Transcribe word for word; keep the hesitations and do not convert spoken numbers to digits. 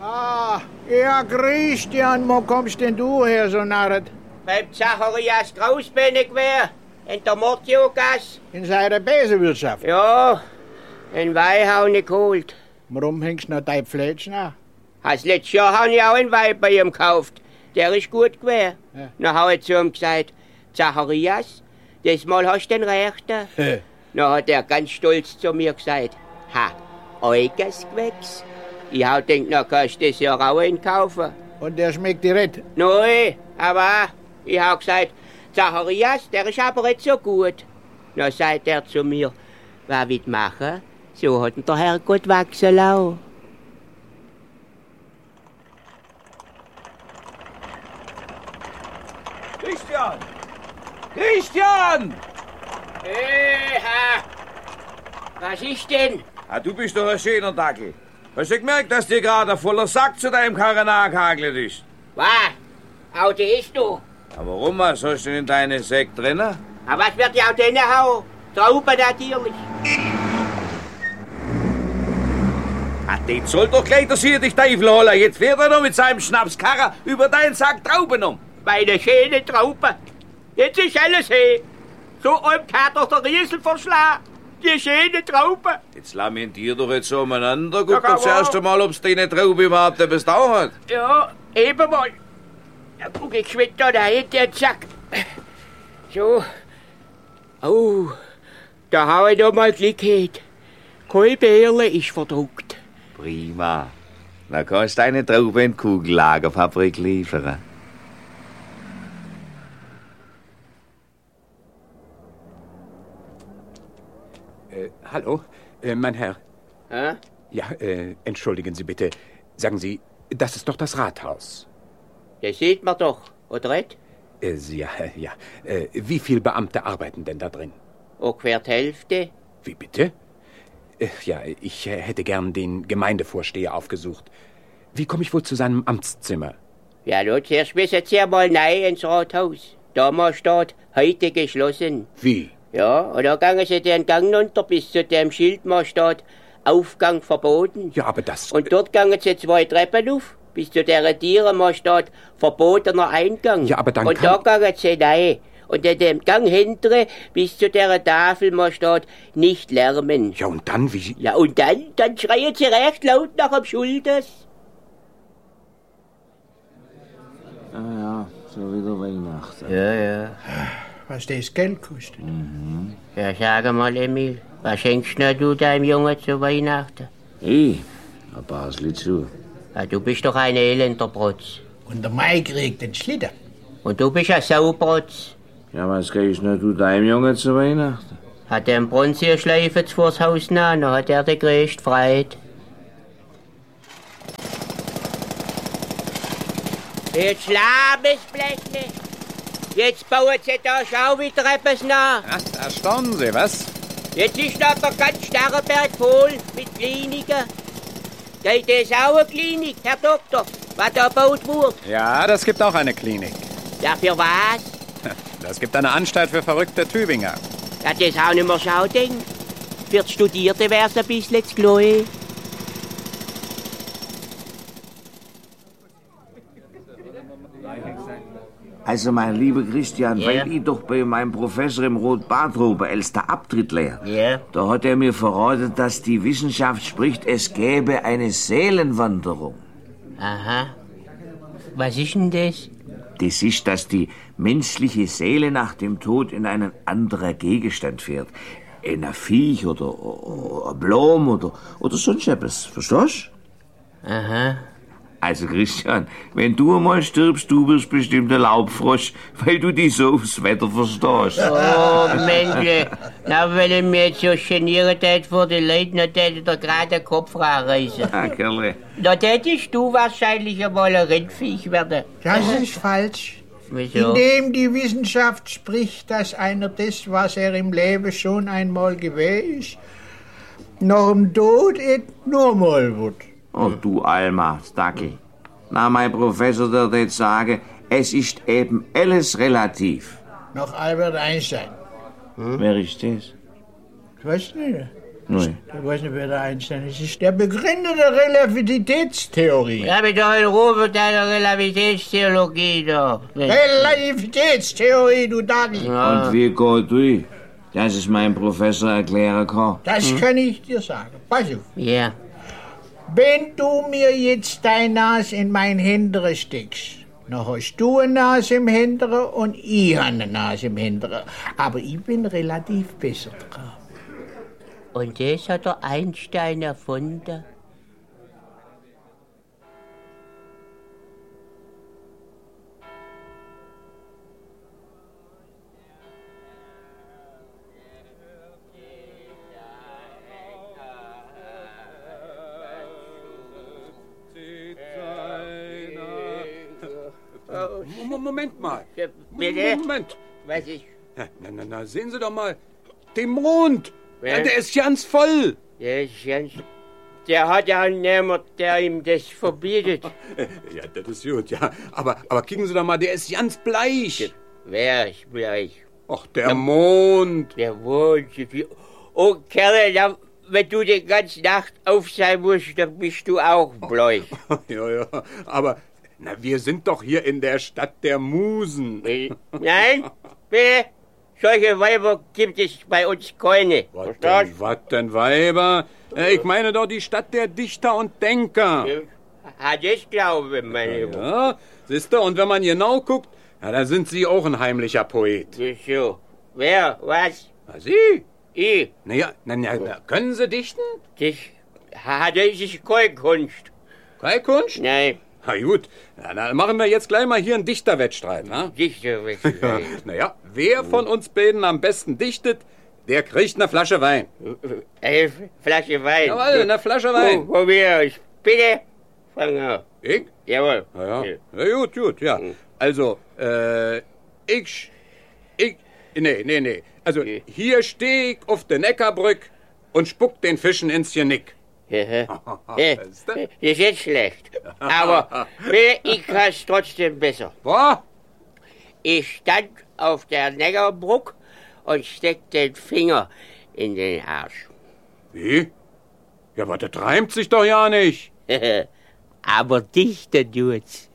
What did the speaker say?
Ah, ja, Christian, wo kommst denn du her, so narret? Beim Zacharias Kraus bin ich wer, in der Mordiogasse. In seiner Besenwirtschaft? Ja, in Weihau nicht geholt. Warum hängst du noch dein Pflätsch nach? Das letztes Jahr habe ich auch einen Weih bei ihm gekauft. Der ist gut gewesen. Ja. Dann habe ich zu ihm gesagt, Zacharias, das Mal hast du den Rechten. Dann hat er ganz stolz zu mir gesagt, ha, euges Gewächs. Ich habe gedacht, dann kannst du das ja auch kaufen. Und der schmeckt direkt? Nein, aber ich habe gesagt, Zacharias, der ist aber nicht so gut. Dann sagt er zu mir, was will ich machen? So hat ihn der Herrgott wachsen lassen. Christian! Christian! Äh, ha. Was ist denn? Ah, du bist doch ein schöner Dackel. Hast du gemerkt, dass dir gerade ein voller Sack zu deinem Karren angehagelt ist? Was? Auto ist du. Aber warum? Was hast du denn in deinen Säck drin? Aber was wird ja auch denn hauen? Trauben natürlich. Ah, den soll doch gleich der Sie dich Teufel holen. Jetzt fährt er noch mit seinem Schnapskarren über deinen Sack Trauben um. Meine schöne Trauben. Jetzt ist alles he. So einem kann doch der Riesel verschlagen. Die schöne Trauben. Jetzt lamentier doch jetzt so umeinander. Guck Ja, doch das aber- erste Mal, ob's deine Traube überhaupt etwas da hat. Ja, eben mal. Da guck ich schwind da dahin, den Sack. So. Oh, da habe ich noch mal Glück gehabt. Kein Bärle ist verdruckt. Prima. Dann kannst du deine Traube in die Kugellagerfabrik liefern. Äh, hallo, äh, mein Herr. Hä? Ja, äh, entschuldigen Sie bitte. Sagen Sie, das ist doch das Rathaus. Das sieht man doch, oder nicht? Äh, Sie- ja, ja. Äh, wie viele Beamte arbeiten denn da drin? Ungefähr die Hälfte. Wie bitte? Äh, ja, ich äh, hätte gern den Gemeindevorsteher aufgesucht. Wie komme ich wohl zu seinem Amtszimmer? Ja, nun, zuerst müssen Sie ja mal rein ins Rathaus. Da steht, heute geschlossen. Wie? Ja, und dann gehen Sie den Gang runter bis zu dem Schild, mal steht, Aufgang verboten. Ja, aber das... Und dort gehen Sie zwei Treppen auf, bis zu der Tiere, mal steht, verbotener Eingang. Ja, aber dann Und kann- da gehen Sie rein. Und in dem Gang hintere, bis zu der Tafel, mal steht, nicht lärmen. Ja, und dann wie... Ja, und dann, dann schreien Sie recht laut nach dem Schulters. Ah ja, so wieder Weihnachten. Ja, ja. Was das Geld kostet? Ja, sag mal, Emil, was schenkst denn du deinem Jungen zu Weihnachten? Ich? Ein Basli zu. Ja, du bist doch ein elender Protz. Und der Mai kriegt den Schlitter. Und du bist ein Sauprotz. Ja, was kriegst denn du deinem Jungen zu Weihnachten? Hat er einen Bronzierschleife vors Haus genommen, dann hat er die größte Freude. Jetzt schlabes Blechle. Jetzt bauen sie da schau wieder etwas nach. Ja, da staunen Sie, was? Jetzt ist noch der ganz Starrenberg voll mit Kliniken. Geht das auch eine Klinik, Herr Doktor, was da gebaut wurde? Ja, das gibt auch eine Klinik. Ja, für was? Das gibt eine Anstalt für verrückte Tübinger. Ja, das auch nicht mehr schau, denk. Für die Studierte wär's ein bisschen zu klein. Also, mein lieber Christian, Ja? weil ich doch bei meinem Professor im Rot-Bart-Robe als der Abtritt lehr. Ja. Da hat er mir verraten, dass die Wissenschaft spricht, es gäbe eine Seelenwanderung. Aha. Was ist denn das? Das ist, dass die menschliche Seele nach dem Tod in einen anderen Gegenstand fährt. In ein Viech oder, oder ein Blom oder, oder sonst etwas. Verstehst du? Aha. Also, Christian, wenn du einmal stirbst, du wirst bestimmt ein Laubfrosch, weil du dich so aufs Wetter verstehst. Oh, Mensch. Na, wenn ich mich jetzt so genieren tät vor den Leuten, dann tät ich dir gerade den Kopf ranreißen. Danke. Da tätest du wahrscheinlich einmal ein Rindviech werden. Das ist falsch. Wieso? Indem die Wissenschaft spricht, dass einer das, was er im Leben schon einmal gewesen ist, nach dem Tod et normal wird. Oh, du Alma, Dackel. Na, mein Professor, der wird sagen, es ist eben alles relativ. Nach Albert Einstein. Wer ist das? Ich weiß nicht. Nee. Ich weiß nicht, wer der Einstein ist. Das ist der Begründer der Relativitätstheorie. Ja, mit doch in Ruhe mit deiner Relativitätstheologie da. Relativitätstheorie, du Dagi. Ja. Und wie geht du, dass es mein Professor erklären kann? Das kann ich dir sagen. Pass auf. Ja. Wenn du mir jetzt deine Nase in mein Hinteren steckst, dann hast du eine Nase im Hinteren und ich habe eine Nase im Hinteren. Aber ich bin relativ besser dran. Und das hat der Einstein erfunden. Moment mal. Ja, bitte? Moment. Was ist? Na, na, na, na, sehen Sie doch mal. Den Mond. Ja. Ja, der ist ganz voll. Der ist ganz... Der hat ja niemand, der ihm das verbietet. Ja, das ist gut, ja. Aber, aber kicken Sie doch mal, der ist ganz bleich. Wer ist bleich? Ach, der Mond. Der wohnt. Oh, Kerle, da, wenn du die ganze Nacht auf sein musst, dann bist du auch bleich. Ja, ja. Aber, na, wir sind doch hier in der Stadt der Musen. Nein, bitte. Solche Weiber gibt es bei uns keine. Was Verstehst denn, was denn, Weiber? Äh, Ich meine doch die Stadt der Dichter und Denker. du? Hat das glaube, meine Junge. Ja, siehst du, und wenn man genau guckt, ja, da sind Sie auch ein heimlicher Poet. Wieso? Wer? Was? Na, Sie? Ich? Naja, na, na, na, können Sie dichten? Das, ha, das ist keine Kunst. Keine Kunst? Nein, Na gut, na, dann machen wir jetzt gleich mal hier einen Dichterwettstreit. Ne? Dichterwechsel. Ja, naja, wer von uns beiden am besten dichtet, der kriegt eine Flasche Wein. Eine Flasche Wein. Jawohl, eine Flasche Wein. Von mir aus. Bitte, fang an. Ich? Jawohl. Na ja. Ja, gut, gut, ja. Also, äh, ich, ich, nee, nee, nee. Also, hier steh ich auf der Neckarbrück und spuck den Fischen ins Genick. Ja, Weißt du? das ist jetzt schlecht. Aber bitte, ich kann es trotzdem besser. Boah, Ich stand auf der Neckarbrück und steckte den Finger in den Arsch. wie? Ja, aber das reimt sich doch ja nicht. Aber dichter tut's.